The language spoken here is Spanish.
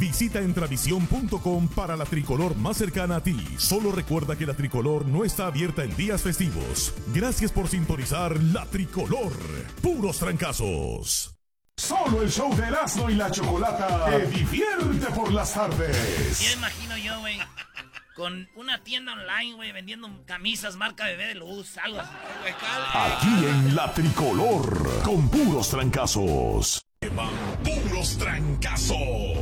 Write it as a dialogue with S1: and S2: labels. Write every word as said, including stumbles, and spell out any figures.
S1: Visita entravisión punto com para la Tricolor más cercana a ti. Solo recuerda que la Tricolor no está abierta en días festivos. Gracias por sintonizar la Tricolor. Puros trancazos.
S2: Solo el show de Erasmo y la Chocolata te divierte por las tardes.
S3: Ya imagino yo, güey, con una tienda online, güey, vendiendo camisas marca Bebé de Luz, algo así.
S2: Aquí en la Tricolor, con puros trancazos.
S1: Puros trancazos.